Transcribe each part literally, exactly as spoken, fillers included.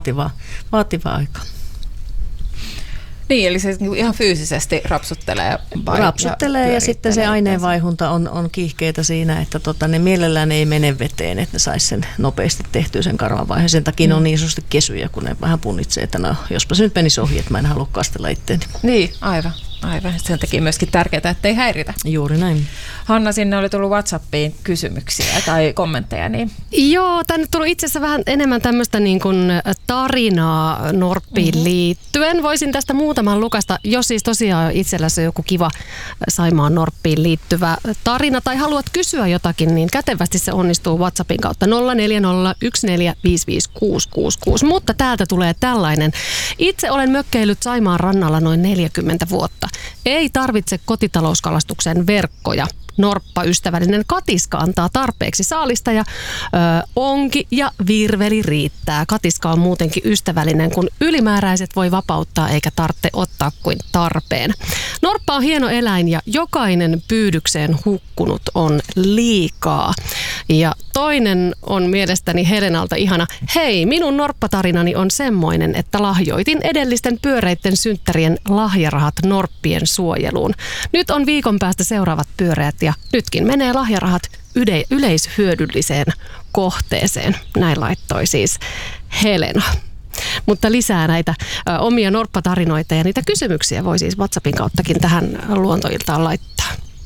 vaativa, vaativa aika. Niin, eli se ihan fyysisesti rapsuttelee. Vai, rapsuttelee ja, ja sitten se aineenvaihunta on, on kiihkeitä siinä, että tota, ne mielellään ei mene veteen, että ne saisi sen nopeasti tehtyä sen karvanvaiheen. Sen takia mm. ne on niin sanotusti kesyjä, kun ne vähän punnitsee, että no, jospa se nyt menisi ohi, että mä en halua kastella itteeni. Niin, aivan. Aivan. Sen takia myöskin tärkeää, ettei häiritä. Juuri näin. Hanna, sinne oli tullut WhatsAppiin kysymyksiä tai kommentteja. Niin. Joo, tänne tullut itse asiassa vähän enemmän tämmöistä niin kuin tarinaa norppiin mm-hmm. liittyen. Voisin tästä muutaman lukasta, jos siis tosiaan itselläsi on joku kiva Saimaan norppiin liittyvä tarina tai haluat kysyä jotakin, niin kätevästi se onnistuu WhatsAppin kautta nolla neljä nolla yksi neljä viisi viisi kuusi kuusi kuusi. Mutta täältä tulee tällainen. Itse olen mökkeillyt Saimaan rannalla noin neljäkymmentä vuotta. Ei tarvitse kotitalouskalastuksen verkkoja. Norppaystävällinen katiska antaa tarpeeksi saalista ja ö, onki ja virveli riittää. Katiska on muutenkin ystävällinen, kun ylimääräiset voi vapauttaa eikä tarvitse ottaa kuin tarpeen. Norppa on hieno eläin ja jokainen pyydykseen hukkunut on liikaa. Ja toinen on mielestäni Helenalta ihana. Hei, minun norppatarinani on semmoinen, että lahjoitin edellisten pyöreitten synttärien lahjarahat norppien suojeluun. Nyt on viikon päästä seuraavat pyöreät ja nytkin menee lahjarahat yle- yleishyödylliseen kohteeseen. Näin laittoi siis Helena. Mutta lisää näitä ö, omia norppatarinoita ja niitä kysymyksiä voi siis WhatsAppin kauttakin tähän luontoiltaan laittaa.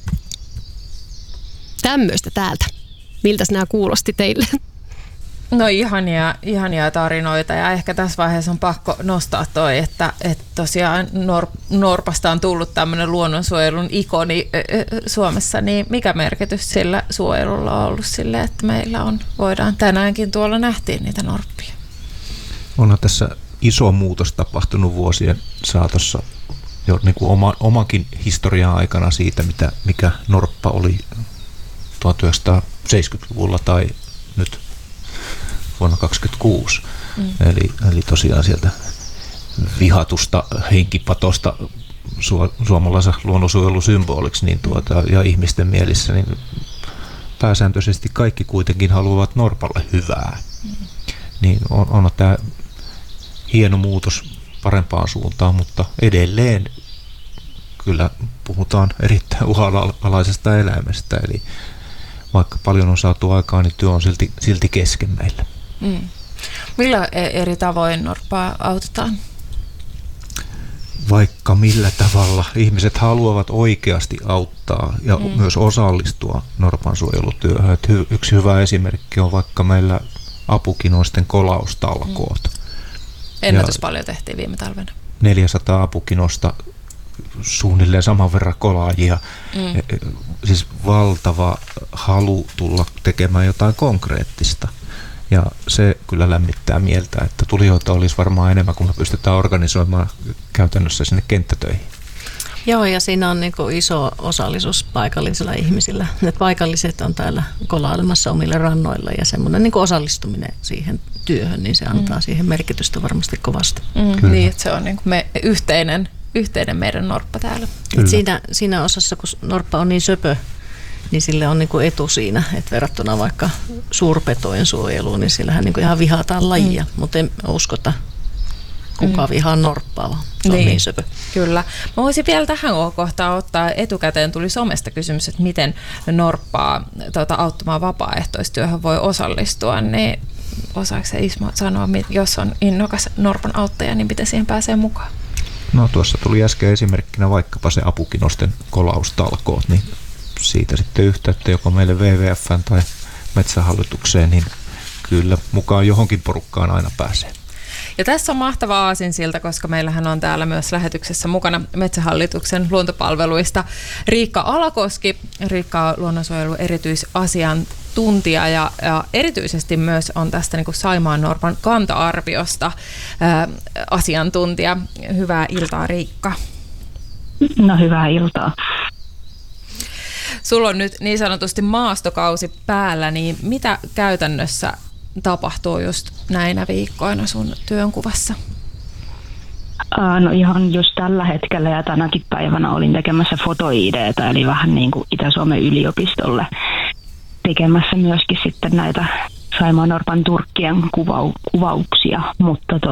Tämmöistä täältä. Miltäs nämä kuulosti teille? No ihania, ihania tarinoita ja ehkä tässä vaiheessa on pakko nostaa toi, että, että tosiaan Nor, Norpasta on tullut tämmöinen luonnonsuojelun ikoni Suomessa, niin mikä merkitys sillä suojelulla on ollut sille, että meillä on, voidaan tänäänkin tuolla nähtiin niitä norppia? Onhan tässä iso muutos tapahtunut vuosien saatossa jo niin kuin oma, omakin historian aikana siitä, mitä, mikä norppa oli tuhatyhdeksänsataaseitsemänkymmentäluvulla tai nyt vuonna kaksikymmentäkuusi. Mm. Eli, eli tosiaan sieltä vihatusta henkipatosta su, suomalaisen luonnonsuojelusymboliksi niin tuota, ja ihmisten mielissä, niin pääsääntöisesti kaikki kuitenkin haluavat norpalle hyvää. Mm. Niin on, on tämä hieno muutos parempaan suuntaan, mutta edelleen kyllä puhutaan erittäin uhanalaisesta eläimestä, eli vaikka paljon on saatu aikaa, niin työ on silti, silti kesken meillä. Mm. Millä eri tavoin norppaa autetaan? Vaikka millä tavalla ihmiset haluavat oikeasti auttaa ja mm. myös osallistua norpan suojelutyöhön. Et hy, yksi hyvä esimerkki on vaikka meillä apukinoisten kolaustalkoot. Mm. Ennätys paljon tehtiin viime talvena. neljäsataa apukinosta, suunnilleen saman verran kolaajia. Mm. Siis valtava halu tulla tekemään jotain konkreettista. Ja se kyllä lämmittää mieltä, että tulijoita olisi varmaan enemmän, kun me pystytään organisoimaan käytännössä sinne kenttätöihin. Joo, ja siinä on niin kuin iso osallisuus paikallisilla ihmisillä. Ne paikalliset on täällä kolailemassa omille rannoilla ja semmoinen niin kuin osallistuminen siihen työhön, niin se antaa mm. siihen merkitystä varmasti kovasti. Mm, niin, että se on niin kuin me yhteinen, yhteinen meidän norppa täällä. Siinä, siinä osassa, kun norppa on niin söpö, niin sille on niin kuin etu siinä, että verrattuna vaikka suurpetojen suojeluun, niin sillähän niin kuin ihan vihataan lajia, mm. mutta en uskota kukaan mm. vihaa norppaa, vaan se niin. on niin söpö. Kyllä. Mä voisin vielä tähän kohtaan ottaa, etukäteen tuli somesta kysymys, että miten norppaa tuota, auttamaan vapaaehtoistyöhön voi osallistua, niin osaako se Ismo sanoa, jos on innokas norpan auttaja, niin miten siihen pääsee mukaan? No tuossa tuli äsken esimerkkinä vaikkapa se apukinosten kolaustalkoot, niin siitä sitten yhteyttä joko meille W W F:ään tai Metsähallitukseen, niin kyllä mukaan johonkin porukkaan aina pääsee. Ja tässä on mahtava aasinsilta, koska meillähän on täällä myös lähetyksessä mukana Metsähallituksen luontopalveluista Riikka Alakoski. Riikka on luonnonsuojelun erityisasiantuntija ja, ja erityisesti myös on tästä niin kuin Saimaan norpan kanta-arviosta ää, asiantuntija. Hyvää iltaa, Riikka. No hyvää iltaa. Sulla on nyt niin sanotusti maastokausi päällä, niin mitä käytännössä tapahtuu just näinä viikkoina sun työnkuvassa? No ihan just tällä hetkellä ja tänäkin päivänä olin tekemässä foto-ideetä, eli vähän niin kuin Itä-Suomen yliopistolle tekemässä myöskin sitten näitä Saimaan norpan turkkien kuvau- kuvauksia, mutta tota,